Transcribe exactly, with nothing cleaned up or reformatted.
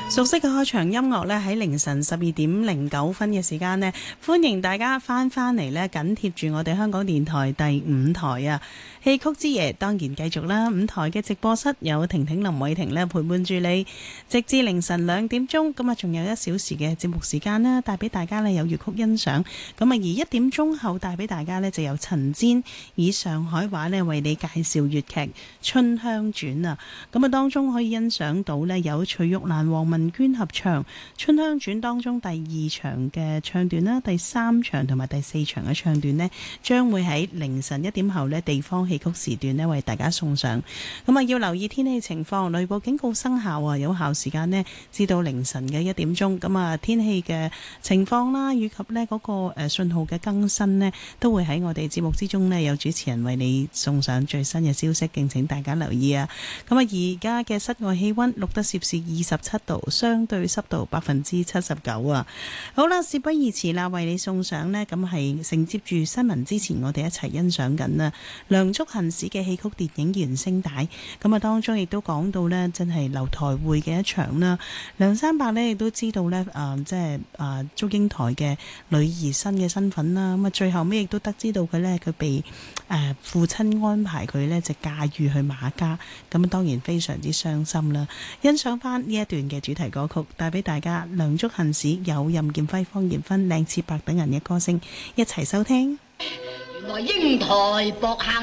熟悉嘅開場音樂呢，喺凌晨十二點零九分嘅時間呢，歡迎大家翻返嚟呢，緊貼住我哋香港電台第五台啊！戲曲之夜當然繼續啦，五台嘅直播室有婷婷、林偉婷呢陪伴住你，直至凌晨兩點鐘。咁啊，仲有一小時嘅節目時間啦，帶俾大家呢有粵曲欣賞。咁啊，而一點鐘後帶俾大家呢，就有陳煎以上海話呢為你介紹粵劇《春香傳》啊。咁啊，當中可以欣賞到呢有徐玉蘭、黃文娟合唱《春香傳》當中第二場嘅唱段啦，第三場同埋第四場嘅唱段呢，將會喺凌晨一點後呢地方戲曲時段呢為大家送上。咁啊，要留意天氣情況，雷暴警告生效啊，有效時間呢至到凌晨嘅一點鐘。咁啊，天氣嘅情況啦，以及呢嗰個誒信號嘅更新呢，都會喺我哋節目之中呢有主持人為你送上最新嘅消息，敬請大家留意啊。咁啊，而家嘅室外氣溫錄得攝氏二十七度，相對濕度百分之七十九啊。好啦，事不宜遲啦，為你送上呢，咁係承接住新聞之前，我哋一齊欣賞緊啦梁祝行史嘅戲曲電影原聲帶。咁啊，當中亦都講到呢，真係樓台會嘅一場啦。梁山伯呢亦都知道呢，誒、呃，即係誒祝英台嘅女兒身嘅身份啦。咁啊，最後尾亦都得知到佢呢，佢被誒、呃、父親安排佢呢，就駕馭去馬家。咁啊，當然非常之傷心啦。欣賞翻呢一段嘅主題歌曲，帶俾大家梁祝行史有任劍輝、方艷芬、靚次伯等人嘅歌聲，一齊收聽。 原來英台博客